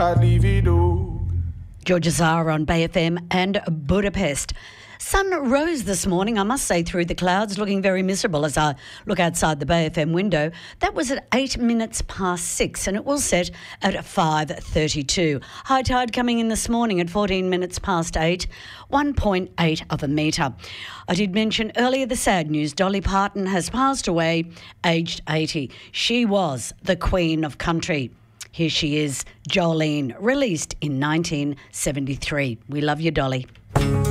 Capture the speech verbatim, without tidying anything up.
Georgia Zara on Bay F M and Budapest. Sun rose this morning, I must say, through the clouds, looking very miserable as I look outside the Bay F M window. That was at eight minutes past six, and it will set at five thirty-two. High tide coming in this morning at fourteen minutes past eight, one point eight of a metre. I did mention earlier the sad news. Dolly Parton has passed away, aged eighty. She was the Queen of Country. Here she is, Jolene, released in nineteen seventy-three. We love you, Dolly.